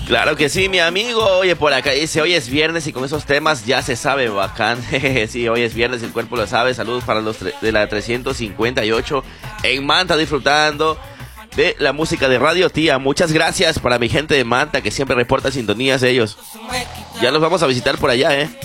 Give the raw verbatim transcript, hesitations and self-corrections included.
Claro que sí, mi amigo. Oye, por acá dice, hoy es viernes y con esos temas ya se sabe, bacán. Sí, hoy es viernes, el cuerpo lo sabe. Saludos para los tre- de la trescientos cincuenta y ocho en Manta, disfrutando de la música de Radio Tía. Muchas gracias para mi gente de Manta que siempre reporta sintonías de ellos. Ya los vamos a visitar por allá, ¿eh?